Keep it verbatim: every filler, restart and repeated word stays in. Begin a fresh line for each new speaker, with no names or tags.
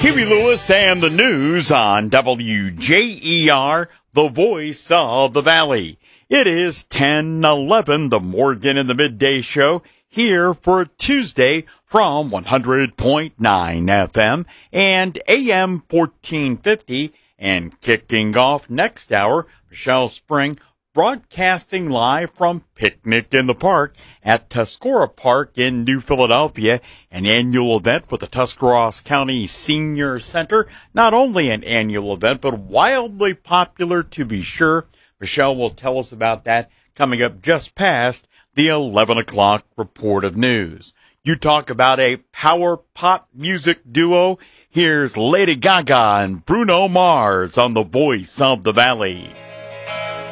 Huey Lewis and the news on W J E R, the voice of the valley. It is ten eleven, the Morgan in the Midday Show, here for Tuesday from one hundred point nine F M and A M fourteen fifty. And kicking off next hour, Michelle Spring, broadcasting live from Picnic in the Park at Tuscarora Park in New Philadelphia, an annual event with the Tuscarawas County Senior Center. Not only an annual event, but wildly popular to be sure. Michelle will tell us about that coming up just past the eleven o'clock report of news. You talk about a power pop music duo. Here's Lady Gaga and Bruno Mars on the Voice of the Valley.